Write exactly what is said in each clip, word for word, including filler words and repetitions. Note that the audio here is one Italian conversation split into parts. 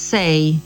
sei.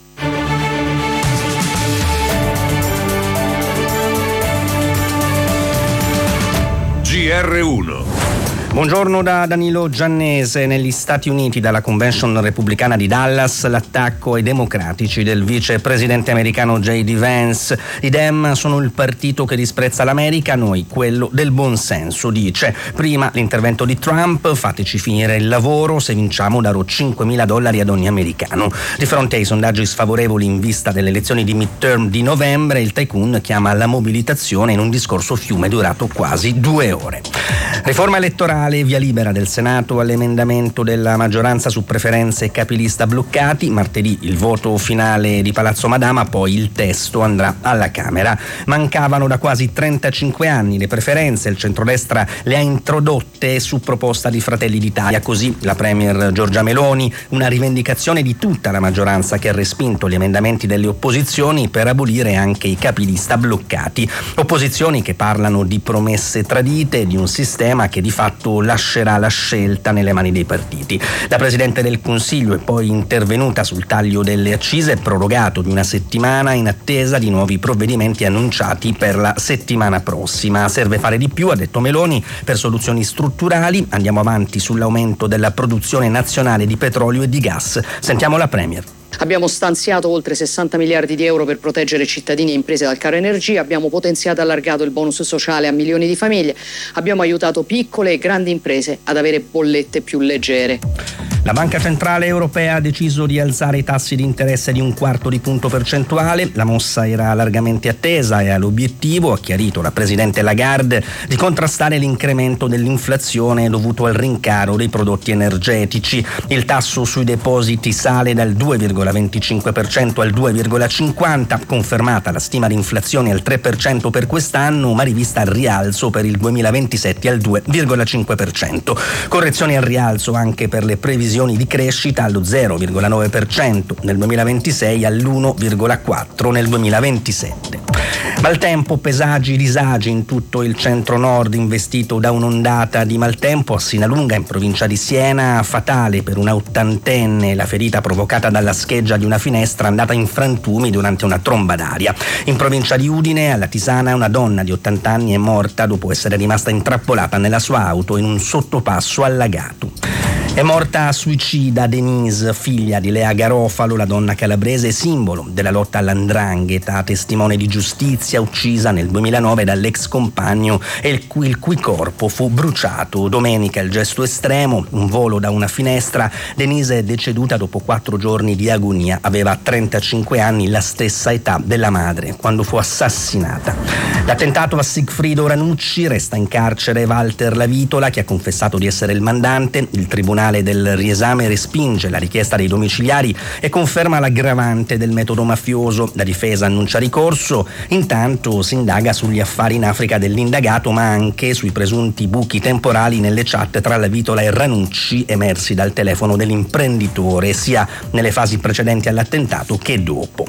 G R uno. Buongiorno da Danilo Giannese. Negli Stati Uniti, dalla convention repubblicana di Dallas, l'attacco ai democratici del vicepresidente americano J D Vance. I Dem sono il partito che disprezza l'America, noi quello del buonsenso, dice. Prima l'intervento di Trump: fateci finire il lavoro, se vinciamo darò cinquemila dollari ad ogni americano. Di fronte ai sondaggi sfavorevoli in vista delle elezioni di midterm di novembre, il tycoon chiama alla mobilitazione in un discorso fiume durato quasi due ore. Riforma elettorale, via libera del Senato all'emendamento della maggioranza su preferenze e capilista bloccati. Martedì il voto finale di Palazzo Madama, poi il testo andrà alla Camera. Mancavano da quasi trentacinque anni le preferenze, il centrodestra le ha introdotte su proposta di Fratelli d'Italia, così la premier Giorgia Meloni, una rivendicazione di tutta la maggioranza che ha respinto gli emendamenti delle opposizioni per abolire anche i capilista bloccati. Opposizioni che parlano di promesse tradite, di un sistema che di fatto lascerà la scelta nelle mani dei partiti. La Presidente del Consiglio è poi intervenuta sul taglio delle accise, prorogato di una settimana in attesa di nuovi provvedimenti annunciati per la settimana prossima. Serve fare di più, ha detto Meloni, per soluzioni strutturali. Andiamo avanti sull'aumento della produzione nazionale di petrolio e di gas. Sentiamo la Premier. Abbiamo stanziato oltre sessanta miliardi di euro per proteggere cittadini e imprese dal caro energia, abbiamo potenziato e allargato il bonus sociale a milioni di famiglie, abbiamo aiutato piccole e grandi imprese ad avere bollette più leggere. La Banca Centrale Europea ha deciso di alzare i tassi di interesse di un quarto di punto percentuale. La mossa era largamente attesa e ha l'obiettivo, ha chiarito la Presidente Lagarde, di contrastare l'incremento dell'inflazione dovuto al rincaro dei prodotti energetici. Il tasso sui depositi sale dal due virgola venticinque per cento al due virgola cinquanta per cento, confermata la stima di inflazione al tre per cento per quest'anno, ma rivista al rialzo per il duemilaventisette al due virgola cinque per cento. Correzioni al rialzo anche per le previsioni di crescita, allo zero virgola nove per cento nel duemilaventisei, all'uno virgola quattro per cento nel duemilaventisette. Maltempo, pesagi, disagi in tutto il centro-nord, investito da un'ondata di maltempo a Sinalunga, in provincia di Siena, fatale per una ottantenne, la ferita provocata dalla scheggia di una finestra andata in frantumi durante una tromba d'aria. In provincia di Udine, alla Tisana, una donna di ottanta anni è morta dopo essere rimasta intrappolata nella sua auto in un sottopasso allagato. È morta suicida Denise, figlia di Lea Garofalo, la donna calabrese simbolo della lotta all''ndrangheta, testimone di giustizia, uccisa nel duemilanove dall'ex compagno e il cui, il cui corpo fu bruciato. Domenica il gesto estremo, un volo da una finestra. Denise è deceduta dopo quattro giorni di agonia. Aveva trentacinque anni, la stessa età della madre, quando fu assassinata. L'attentato a Sigfrido Ranucci, resta in carcere Walter Lavitola, che ha confessato di essere il mandante. Il tribunale del riesame respinge la richiesta dei domiciliari e conferma l'aggravante del metodo mafioso. La difesa annuncia ricorso. Intanto si indaga sugli affari in Africa dell'indagato, ma anche sui presunti buchi temporali nelle chat tra Lavitola e Ranucci emersi dal telefono dell'imprenditore, sia nelle fasi precedenti all'attentato che dopo.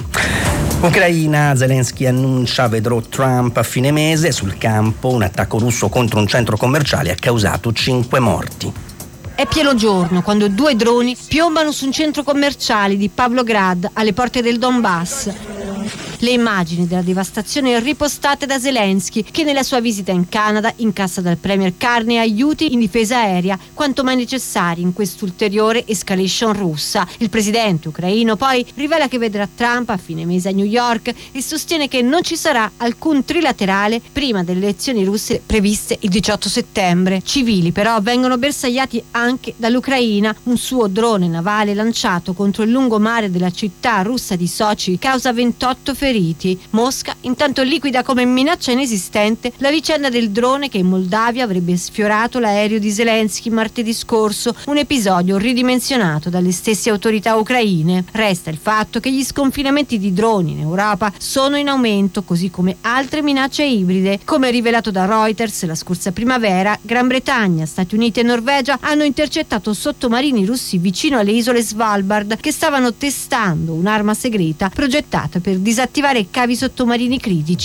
Ucraina, Zelensky annuncia vedrò Trump a fine mese. Sul campo un attacco russo contro un centro commerciale ha causato cinque morti. È pieno giorno quando due droni piombano su un centro commerciale di Pavlograd alle porte del Donbass. Le immagini della devastazione ripostate da Zelensky, che nella sua visita in Canada incassa dal premier Carney aiuti in difesa aerea quanto mai necessari in quest'ulteriore escalation russa. Il presidente ucraino poi rivela che vedrà Trump a fine mese a New York e sostiene che non ci sarà alcun trilaterale prima delle elezioni russe previste il diciotto settembre. Civili però vengono bersagliati anche dall'Ucraina. Un suo drone navale lanciato contro il lungomare della città russa di Sochi causa ventotto feriti. Mosca intanto liquida come minaccia inesistente la vicenda del drone che in Moldavia avrebbe sfiorato l'aereo di Zelensky martedì scorso, un episodio ridimensionato dalle stesse autorità ucraine. Resta il fatto che gli sconfinamenti di droni in Europa sono in aumento, così come altre minacce ibride. Come rivelato da Reuters, la scorsa primavera Gran Bretagna, Stati Uniti e Norvegia hanno intercettato sottomarini russi vicino alle isole Svalbard che stavano testando un'arma segreta progettata per disattivare cavi sottomarini critici